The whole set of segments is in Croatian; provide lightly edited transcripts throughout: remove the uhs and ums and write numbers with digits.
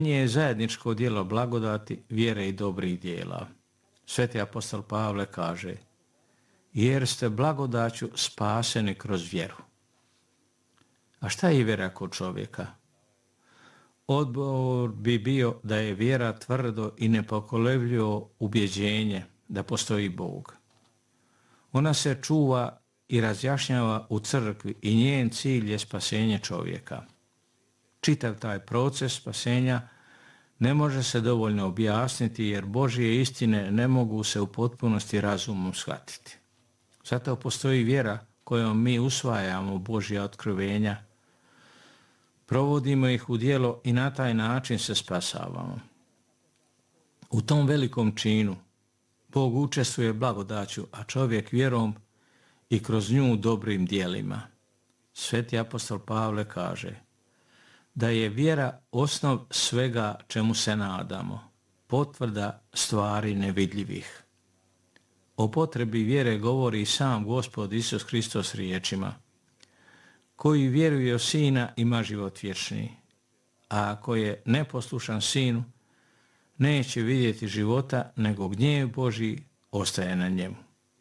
je zajedničko djelo blagodati, vjere i dobrih djela. Sveti apostol Pavle kaže: jer ste blagodaću spaseni kroz vjeru. A šta je vjera kod čovjeka? Odgovor bi bio da je vjera tvrdo i nepokolebljivo ubjeđenje da postoji Bog. Ona se čuva i razjašnjava u crkvi i njen cilj je spasenje čovjeka. Čitav taj proces spasenja ne može se dovoljno objasniti jer Božje istine ne mogu se u potpunosti razumom shvatiti. Zato postoji vjera kojom mi usvajamo Božja otkrivenja, provodimo ih u djelo i na taj način se spasavamo. U tom velikom činu Bog učestvuje blagodaću, a čovjek vjerom i kroz nju dobrim djelima. Sveti apostol Pavle kaže da je vjera osnov svega čemu se nadamo, potvrda stvari nevidljivih. O potrebi vjere govori i sam Gospod Isus Hristos riječima: koji vjeruje u Sina ima život vječni, a ako je neposlušan Sinu, neće vidjeti života, nego gnjev Božji ostaje na njemu.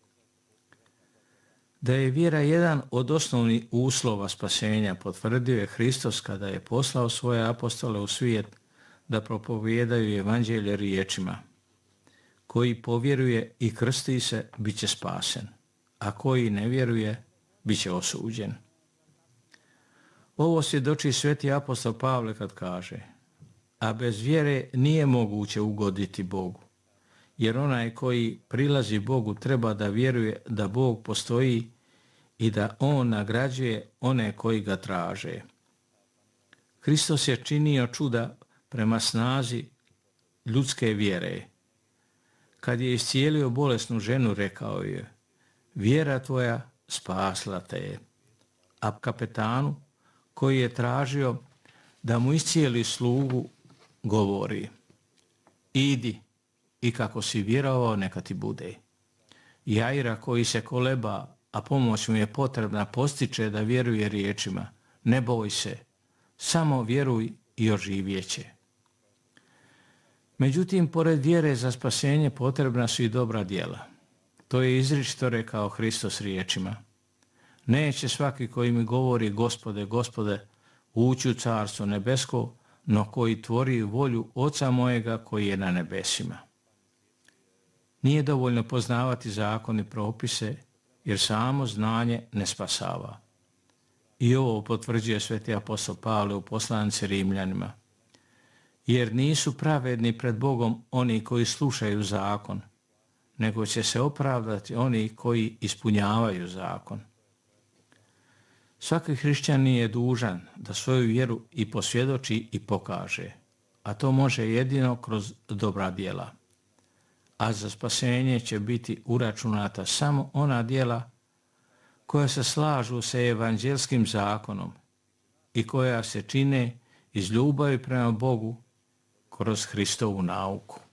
Da je vjera jedan od osnovnih uslova spasenja potvrdio je Hristos kada je poslao svoje apostole u svijet da propovijedaju evanđelje riječima: koji povjeruje i krsti se, bit će spasen, a koji ne vjeruje, bit će osuđen. Ovo svjedoči sveti apostol Pavle kad kaže: a bez vjere nije moguće ugoditi Bogu, jer onaj koji prilazi Bogu treba da vjeruje da Bog postoji i da On nagrađuje one koji ga traže. Hristos je činio čuda prema snazi ljudske vjere. Kad je iscijelio bolesnu ženu, rekao je: vjera tvoja spasla te je. A kapetanu, koji je tražio da mu iscijeli slugu, govori: idi i kako si vjerovao neka ti bude. Jaira, koji se koleba, a pomoć mu je potrebna, postiče da vjeruje riječima: ne boj se, samo vjeruj i oživjeće. Međutim, pored vjere za spasenje potrebna su i dobra djela. To je izričito rekao Hristos riječima: neće svaki koji mi govori Gospode, Gospode, ući u carstvo nebesko, no koji tvori volju Oca mojega koji je na nebesima. Nije dovoljno poznavati zakon i propise, jer samo znanje ne spasava. I ovo potvrđuje sveti apostol Pavle u poslanici Rimljanima: jer nisu pravedni pred Bogom oni koji slušaju zakon, nego će se opravdati oni koji ispunjavaju zakon. Svaki hrišćanin je dužan da svoju vjeru i posvjedoči i pokaže, a to može jedino kroz dobra djela. A za spasenje će biti uračunata samo ona djela koja se slažu sa evanđelskim zakonom i koja se čine iz ljubavi prema Bogu kroz Hristovu nauku.